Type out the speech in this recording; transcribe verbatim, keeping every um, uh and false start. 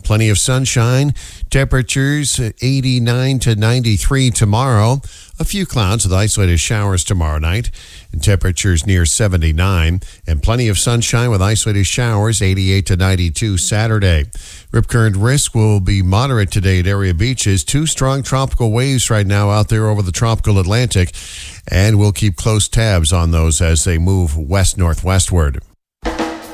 Plenty of sunshine. Temperatures eighty-nine to ninety-three tomorrow. A few clouds with isolated showers tomorrow night. And temperatures near seventy-nine. And plenty of sunshine with isolated showers, eighty-eight to ninety-two Saturday. Rip current risk will be moderate today at area beaches. Two strong tropical waves right now out there over the tropical Atlantic. And we'll keep close tabs on those as they move west-northwestward.